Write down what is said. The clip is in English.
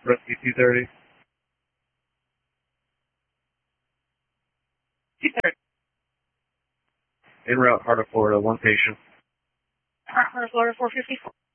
Rescue 230. 230. En route, Heart of Florida, one patient. Heart of Florida 454.